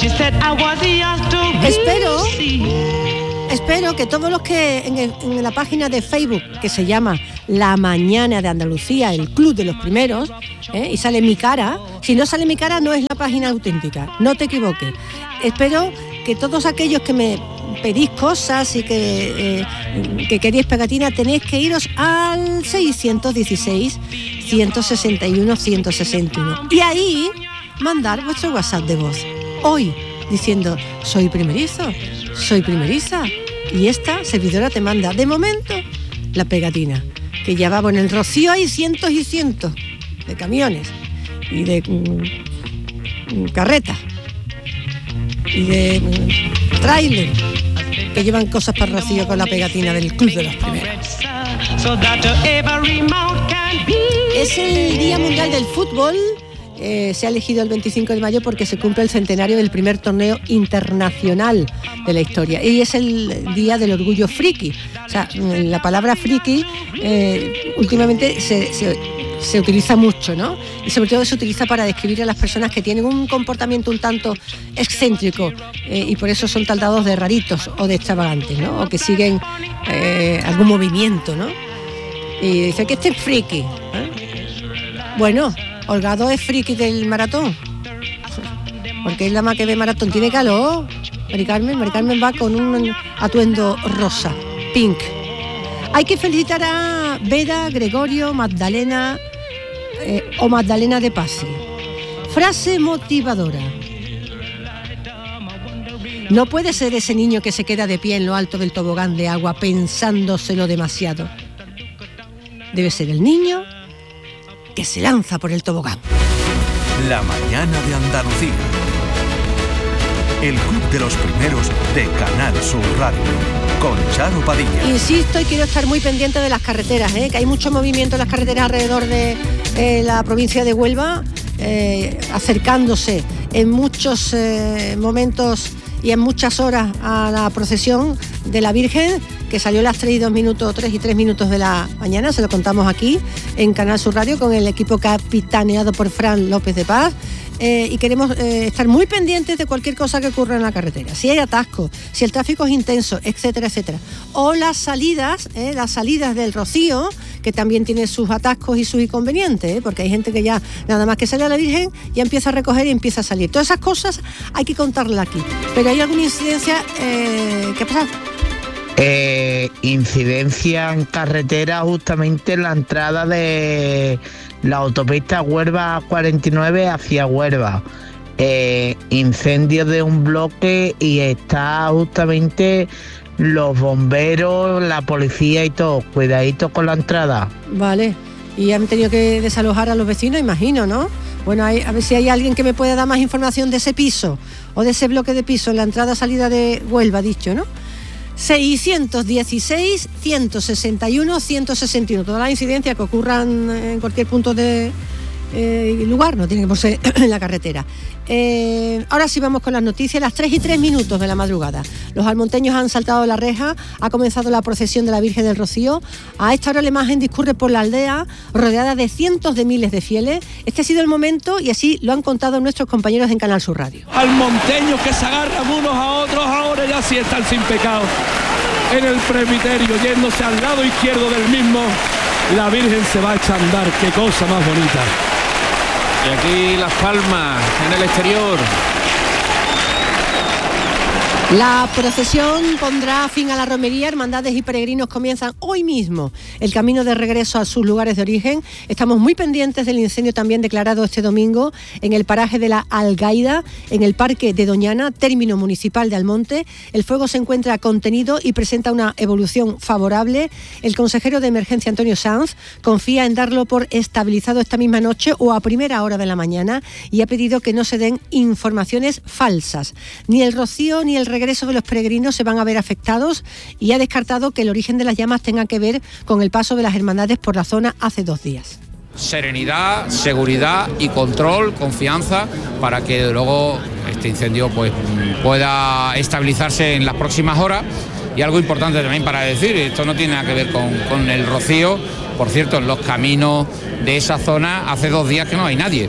Espero que todos los que en la página de Facebook, que se llama La Mañana de Andalucía, el Club de los Primeros, y sale mi cara, si no sale mi cara no es la página auténtica, no te equivoques. Espero que todos aquellos que me pedís cosas y que queréis pegatina, tenéis que iros al 616 161 161 y ahí mandar vuestro WhatsApp de voz hoy diciendo soy primerizo, soy primeriza, y esta servidora te manda de momento la pegatina, que ya va. En el Rocío hay cientos y cientos de camiones y de carretas y de tráiler que llevan cosas para Rocío con la pegatina del Club de los Primeros. Es el Día Mundial del Fútbol. Se ha elegido el 25 de mayo porque se cumple el centenario del primer torneo internacional de la historia, y es el día del orgullo friki. O sea, la palabra friki últimamente se utiliza mucho, ¿no? Y sobre todo se utiliza para describir a las personas que tienen un comportamiento un tanto excéntrico, y por eso son taldados de raritos o de extravagantes, ¿no? O que siguen algún movimiento, ¿no? Y dice que este es friki, Bueno, Holgado es friki del maratón, porque es la más que ve maratón. Tiene calor. Mari Carmen va con un atuendo rosa, pink. Hay que felicitar a Vera, Gregorio, Magdalena o Magdalena de Pasi. Frase motivadora: no puede ser ese niño que se queda de pie en lo alto del tobogán de agua pensándoselo demasiado. Debe ser el niño que se lanza por el tobogán. La mañana de Andalucía. El Club de los Primeros de Canal Sur Radio, con Charo Padilla. Insisto, y quiero estar muy pendiente de las carreteras, que hay mucho movimiento en las carreteras alrededor de la provincia de Huelva, acercándose en muchos momentos y en muchas horas a la procesión de la Virgen, que salió a las 3 y 3 minutos de la mañana. Se lo contamos aquí en Canal Sur Radio con el equipo capitaneado por Fran López de Paz. Y queremos estar muy pendientes de cualquier cosa que ocurra en la carretera. Si hay atascos, si el tráfico es intenso, etcétera, etcétera. O las salidas del Rocío, que también tiene sus atascos y sus inconvenientes, porque hay gente que ya, nada más que sale a la Virgen, ya empieza a recoger y empieza a salir. Todas esas cosas hay que contarlas aquí. Pero hay alguna incidencia, ¿qué ha pasado? Incidencia en carretera justamente en la entrada de la autopista Huelva 49 hacia Huelva. Incendio de un bloque y está justamente los bomberos, la policía y todo. Cuidadito con la entrada. Vale, y han tenido que desalojar a los vecinos, imagino, ¿no? Bueno, a ver si hay alguien que me pueda dar más información de ese piso o de ese bloque de piso en la entrada-salida de Huelva, dicho, ¿no? 616 161 161. Todas las incidencias que ocurran en cualquier punto de lugar, no tiene que por ser en la carretera. Ahora sí vamos con las noticias. Las 3 y 3 minutos de la madrugada. Los almonteños han saltado la reja, ha comenzado la procesión de la Virgen del Rocío. A esta hora la imagen discurre por la aldea, rodeada de cientos de miles de fieles. Este ha sido el momento y así lo han contado nuestros compañeros en Canal Sur Radio. Almonteños que se agarran unos a otros, ahora ya sí están sin pecado. En el presbiterio, yéndose al lado izquierdo del mismo, la Virgen se va a echar a andar. Qué cosa más bonita. Y aquí Las Palmas, en el exterior. La procesión pondrá fin a la romería. Hermandades y peregrinos comienzan hoy mismo el camino de regreso a sus lugares de origen. Estamos muy pendientes del incendio también declarado este domingo en el paraje de la Algaida, en el Parque de Doñana, término municipal de Almonte. El fuego se encuentra contenido y presenta una evolución favorable. El consejero de Emergencia, Antonio Sanz, confía en darlo por estabilizado esta misma noche o a primera hora de la mañana, y ha pedido que no se den informaciones falsas. Ni el rocío ni el regreso de los peregrinos se van a ver afectados, y ha descartado que el origen de las llamas tenga que ver con el paso de las hermandades por la zona hace 2 días. Serenidad, seguridad y control, confianza, para que luego este incendio pues pueda estabilizarse en las próximas horas. Y algo importante también para decir, esto no tiene nada que ver con el rocío. Por cierto, en los caminos de esa zona hace 2 días que no hay nadie.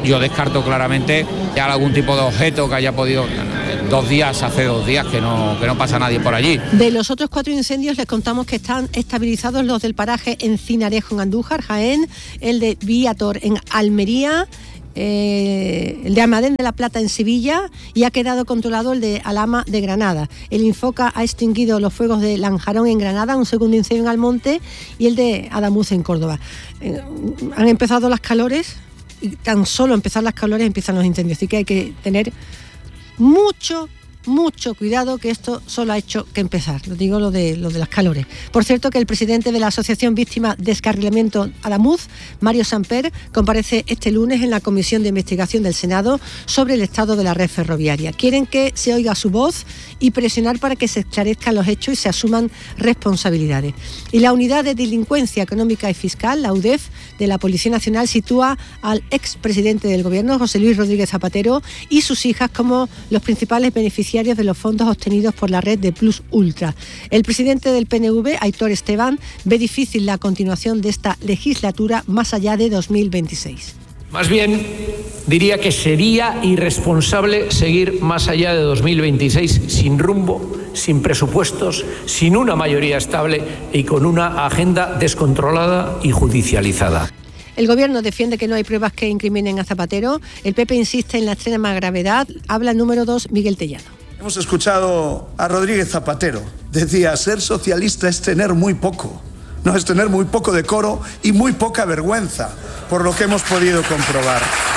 yo descarto claramente ya algún tipo de objeto que haya podido... hace 2 días que no pasa nadie por allí. De los otros 4 incendios les contamos que están estabilizados los del paraje Encinarejo en Andújar, Jaén, el de Viator en Almería, el de Almadén de la Plata en Sevilla, y ha quedado controlado el de Alhama de Granada. El Infoca ha extinguido los fuegos de Lanjarón en Granada, un segundo incendio en Almonte, y el de Adamuz en Córdoba. Han empezado las calores y tan solo empezar las calores empiezan los incendios, así que hay que tener mucho cuidado, que esto solo ha hecho que empezar. Lo digo lo de las calores. Por cierto, que el presidente de la Asociación Víctimas Descarrilamiento Adamuz, Mario Samper, comparece este lunes en la Comisión de Investigación del Senado sobre el estado de la red ferroviaria. Quieren que se oiga su voz y presionar para que se esclarezcan los hechos y se asuman responsabilidades. Y la Unidad de Delincuencia Económica y Fiscal, la UDEF, de la Policía Nacional, sitúa al expresidente del Gobierno, José Luis Rodríguez Zapatero, y sus hijas como los principales beneficiarios de los fondos obtenidos por la red de Plus Ultra. El presidente del PNV, Aitor Esteban, ve difícil la continuación de esta legislatura más allá de 2026. Más bien, diría que sería irresponsable seguir más allá de 2026 sin rumbo, sin presupuestos, sin una mayoría estable y con una agenda descontrolada y judicializada. El Gobierno defiende que no hay pruebas que incriminen a Zapatero. El PP insiste en la extrema gravedad. Habla el número 2, Miguel Tellado. Hemos escuchado a Rodríguez Zapatero. Decía, ser socialista es tener muy poco. No, es tener muy poco decoro y muy poca vergüenza, por lo que hemos podido comprobar.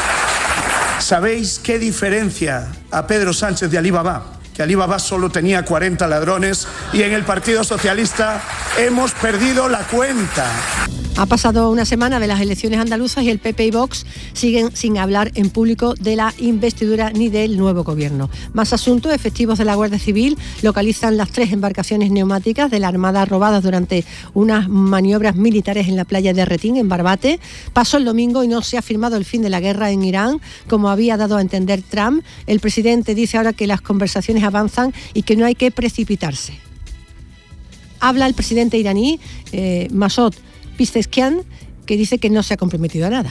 ¿Sabéis qué diferencia a Pedro Sánchez de Alibaba? Que Alibaba solo tenía 40 ladrones y en el Partido Socialista hemos perdido la cuenta. Ha pasado una semana de las elecciones andaluzas y el PP y Vox siguen sin hablar en público de la investidura ni del nuevo gobierno. Más asuntos: efectivos de la Guardia Civil localizan las 3 embarcaciones neumáticas de la Armada robadas durante unas maniobras militares en la playa de Retín, en Barbate. Pasó el domingo y no se ha firmado el fin de la guerra en Irán, como había dado a entender Trump. El presidente dice ahora que las conversaciones avanzan y que no hay que precipitarse. Habla el presidente iraní, Masoud Pezeshkian, que dice que no se ha comprometido a nada.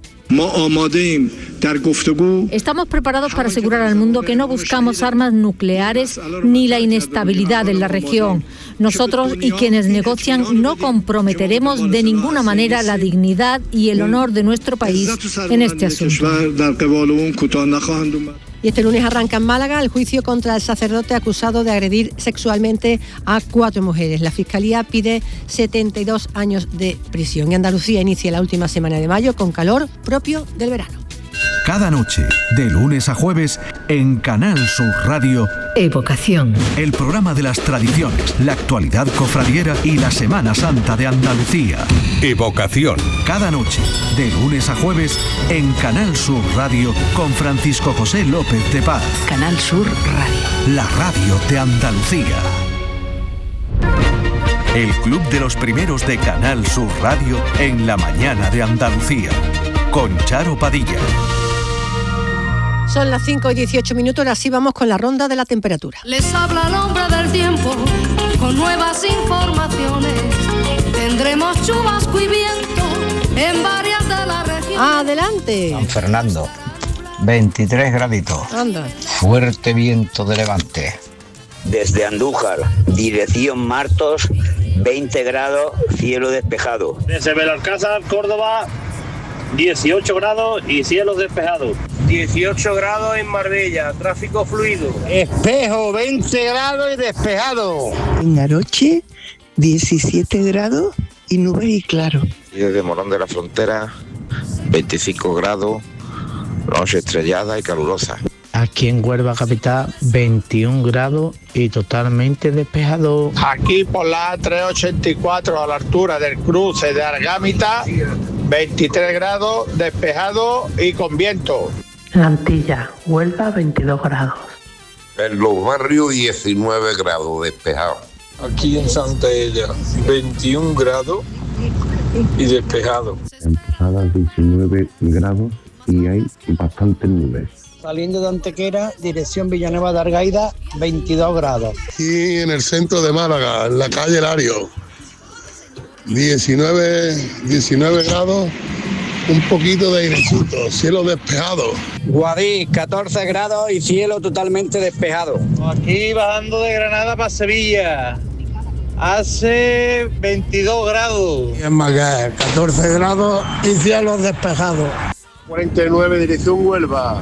Estamos preparados para asegurar al mundo que no buscamos armas nucleares ni la inestabilidad en la región. Nosotros y quienes negocian no comprometeremos de ninguna manera la dignidad y el honor de nuestro país en este asunto. Y este lunes arranca en Málaga el juicio contra el sacerdote acusado de agredir sexualmente a 4 mujeres. La Fiscalía pide 72 años de prisión. Y Andalucía inicia la última semana de mayo con calor propio del verano. Cada noche, de lunes a jueves, en Canal Sur Radio, Evocación. el programa de las tradiciones, la actualidad cofradiera y la Semana Santa de Andalucía. Evocación. Cada noche, de lunes a jueves, en Canal Sur Radio, con Francisco José López de Paz. Canal Sur Radio. La radio de Andalucía. El club de los primeros de Canal Sur Radio en la mañana de Andalucía, con Charo Padilla. Son las 5:18, ahora sí vamos con la ronda de la temperatura. Les habla el hombre del tiempo con nuevas informaciones. Tendremos chubasco y viento en varias de las regiones. ¡Adelante! San Fernando, 23 graditos. Anda. Fuerte viento de levante. Desde Andújar, dirección Martos, 20 grados, cielo despejado. Desde Belalcázar, Córdoba, 18 grados y cielo despejado. 18 grados en Marbella, tráfico fluido. Espejo, 20 grados y despejado. En Aroche, 17 grados y nubes y claro. Y desde Morón de la Frontera, 25 grados, noche estrellada y calurosa. Aquí en Huelva capital, 21 grados y totalmente despejado. Aquí por la A384 a la altura del cruce de Argámita, 23 grados, despejado y con viento. La Antilla, Huelva, 22 grados. En los barrios, 19 grados, despejado. Aquí en Santa Ella, 21 grados y despejado. En Posada, 19 grados y hay bastantes nubes. Saliendo de Antequera, dirección Villanueva de Argaida, 22 grados. Aquí en el centro de Málaga, en la calle Lario, 19 grados un poquito de airecito, cielo despejado. Guadix, 14 grados y cielo totalmente despejado. Aquí bajando de Granada para Sevilla. Hace 22 grados. Y en Maguer, 14 grados y cielo despejado. 49 dirección Huelva.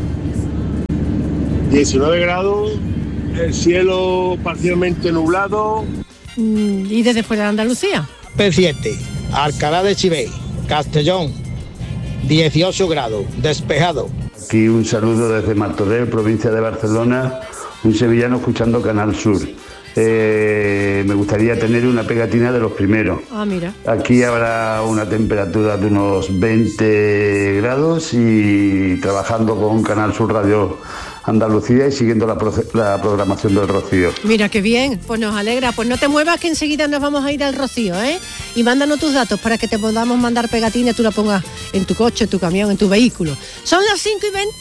19 grados, el cielo parcialmente nublado. ¿Y desde fuera de Andalucía? P7, Alcalá de Chivey, Castellón, 18 grados, despejado. Aquí un saludo desde Martorell, provincia de Barcelona, un sevillano escuchando Canal Sur. Me gustaría tener una pegatina de los primeros. Ah, mira. Aquí habrá una temperatura de unos 20 grados y trabajando con Canal Sur Radio Andalucía y siguiendo la programación del Rocío. Mira qué bien, pues nos alegra. Pues no te muevas que enseguida nos vamos a ir al Rocío, ¿eh? Y mándanos tus datos para que te podamos mandar pegatines, tú la pongas en tu coche, en tu camión, en tu vehículo. Son las 5:20.